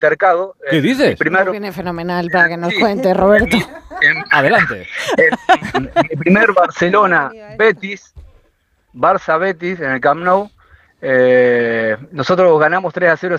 altercado. ¿Qué dices? Nos viene fenomenal para que nos cuente, Roberto. Adelante. Mi primer Barça-Betis en el Camp Nou. Nosotros ganamos 3-0